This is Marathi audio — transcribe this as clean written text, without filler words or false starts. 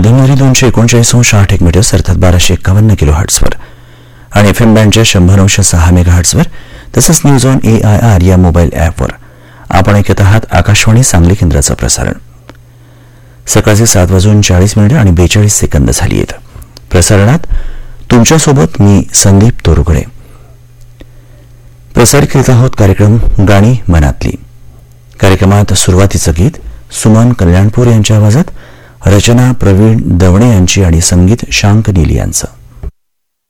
मध्यमरी 239.8 मीटर्स अर्थात 1251 किलोहर्ट्झवर आणि FM बँडच्या 100.6 मेगाहर्ट्झवर तसंच न्यूज ऑन AIR या मोबाईल ॲपवर आपण ऐकत आहात आकाशवाणी सांगली केंद्राचं प्रसारण. सकाळचे 7:40 आणि 42 सेकंद झाली आहेत. प्रसारणात तुमच्यासोबत मी संदीप तोरुगडे. प्रसारित करीत आहोत कार्यक्रम गाणी मनातली. कार्यक्रमात सुरुवातीचं गीत सुमन कल्याणपूर यांच्या आवाजात, रचना प्रवीण दवणे यांची आणि संगीत शांक नील यांचं.